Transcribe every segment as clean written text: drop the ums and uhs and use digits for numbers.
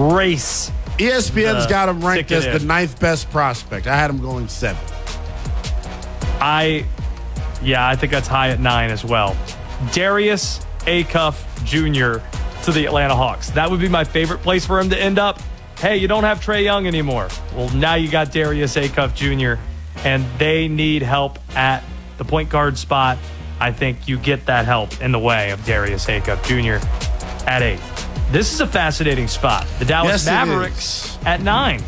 race. ESPN's got him ranked as the 9th best prospect. I had him going 7th. I think that's high at 9 as well. Darius Acuff Jr. to the Atlanta Hawks. That would be my favorite place for him to end up. Hey, you don't have Trae Young anymore. Well, now you got Darius Acuff Jr., and they need help at the point guard spot. I think you get that help in the way of Darius Acuff Jr. at 8. This is a fascinating spot. The Dallas Mavericks at 9.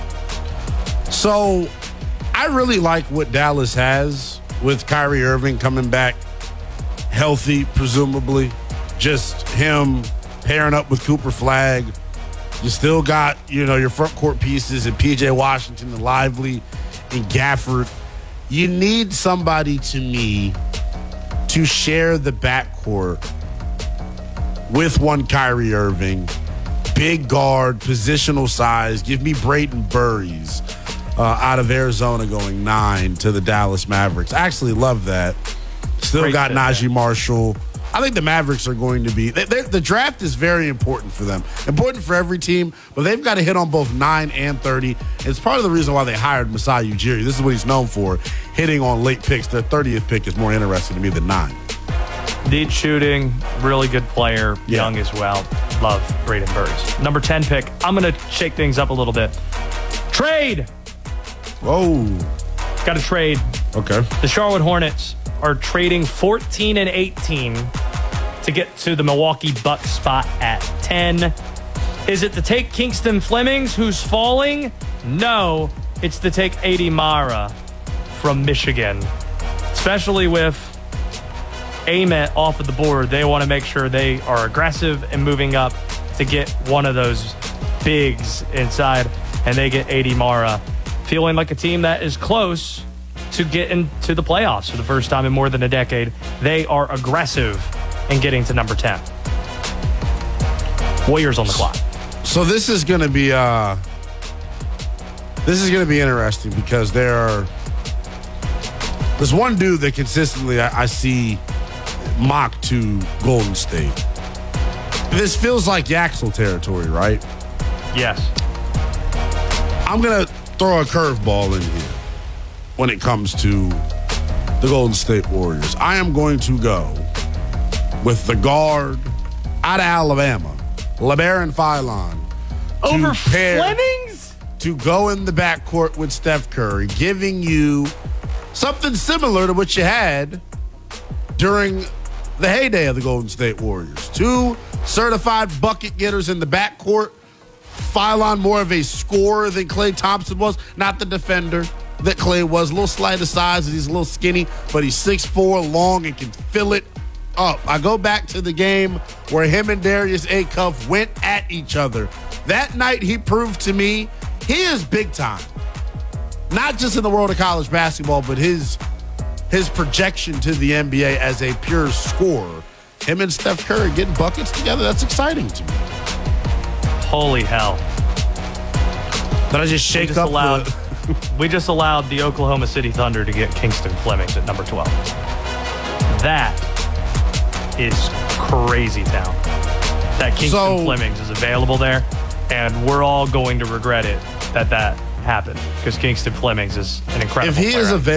So I really like what Dallas has with Kyrie Irving coming back healthy, presumably. Just him pairing up with Cooper Flagg. You still got, your front court pieces and P.J. Washington and Lively and Gafford. You need somebody, to me, to share the backcourt with one Kyrie Irving. Big guard, positional size. Give me Braden Burries out of Arizona going 9 to the Dallas Mavericks. I actually love that. Still Great got Najee Marshall. I think the Mavericks are going to be – the draft is very important for them. Important for every team, but they've got to hit on both 9 and 30. It's part of the reason why they hired Masai Ujiri. This is what he's known for, hitting on late picks. Their 30th pick is more interesting to me than 9. Deep shooting, really good player, young as well. Love Braden Burries. Number 10 pick. I'm going to shake things up a little bit. Trade. Whoa. Got to trade. Okay. The Charlotte Hornets are trading 14 and 18 to get to the Milwaukee Bucks spot at 10. Is it to take Kingston Flemings, who's falling? No, it's to take A.D. Mara from Michigan. Especially with Ament off of the board, they want to make sure they are aggressive and moving up to get one of those bigs inside, and they get A.D. Mara, feeling like a team that is close to get into the playoffs for the first time in more than a decade. They are aggressive in getting to number 10. Warriors on the clock. So this is going to be interesting because there's one dude that consistently I see mocked to Golden State. This feels like Yaxel territory, right? Yes. I'm going to throw a curveball in here when it comes to the Golden State Warriors. I am going to go with the guard out of Alabama, LeBaron Philon. Over Flemings? To go in the backcourt with Steph Curry, giving you something similar to what you had during the heyday of the Golden State Warriors. 2 certified bucket getters in the backcourt. Philon more of a scorer than Klay Thompson was, not the defender that Klay was. A little slight of size, and he's a little skinny, but he's 6'4", long, and can fill it up. I go back to the game where him and Darius Acuff went at each other. That night, he proved to me he is big time. Not just in the world of college basketball, but his projection to the NBA as a pure scorer. Him and Steph Curry getting buckets together, that's exciting to me. Holy hell. Did I just shake up We just allowed the Oklahoma City Thunder to get Kingston Flemings at number 12. That is crazy town. That Kingston Flemings is available there, and we're all going to regret it that happened because Kingston Flemings is an incredible player.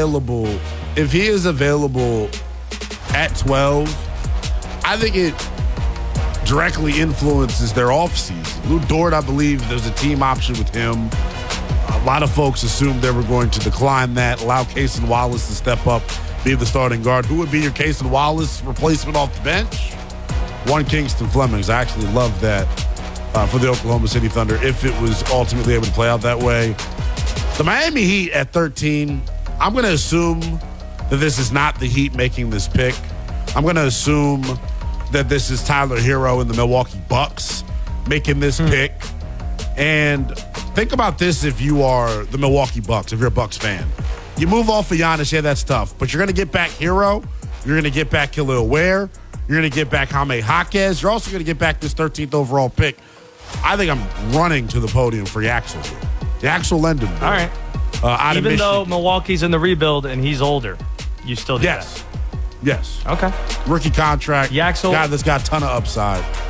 If he is available at 12, I think it directly influences their offseason. Lou Dort, I believe there's a team option with him. A lot of folks assumed they were going to decline that, allow Cason Wallace to step up, be the starting guard. Who would be your Cason Wallace replacement off the bench? One Kingston Flemings. I actually love that for the Oklahoma City Thunder if it was ultimately able to play out that way. The Miami Heat at 13, I'm going to assume that this is not the Heat making this pick. I'm going to assume that this is Tyler Hero and the Milwaukee Bucks making this pick. And think about this if you are the Milwaukee Bucks, if you're a Bucks fan. You move off of Giannis, yeah, that's tough. But you're going to get back Hero. You're going to get back Khalil Ware. You're going to get back Jaime Jaquez. You're also going to get back this 13th overall pick. I think I'm running to the podium for Yaxel here. Yaxel Lendeman. All right. Even though Milwaukee's in the rebuild and he's older, you still do that? Yes. Okay. Rookie contract. Yaxel. Guy that's got a ton of upside.